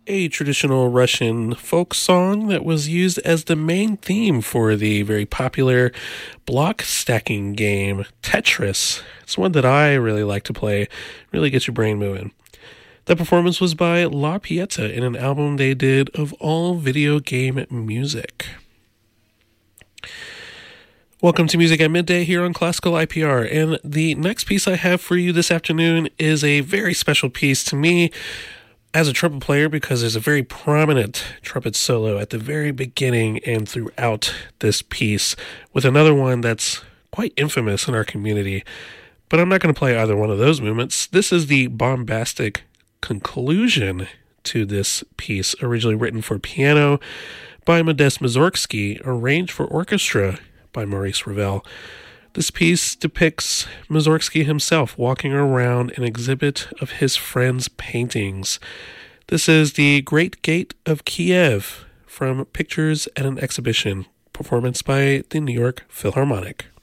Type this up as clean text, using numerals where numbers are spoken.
a traditional Russian folk song that was used as the main theme for the very popular block stacking game Tetris. It's one that I really like to play, really gets your brain moving. That performance was by La Pieta in an album they did of all video game music. Welcome to Music at Midday here on Classical IPR, and the next piece I have for you this afternoon is a very special piece to me as a trumpet player because there's a very prominent trumpet solo at the very beginning and throughout this piece with another one that's quite infamous in our community. But I'm not going to play either one of those movements. This is the bombastic conclusion to this piece, originally written for piano by Modest Mussorgsky, arranged for orchestra by Maurice Ravel. This piece depicts Mussorgsky himself walking around an exhibit of his friends' paintings. This is the Great Gate of Kiev from Pictures at an Exhibition, performance by the New York Philharmonic.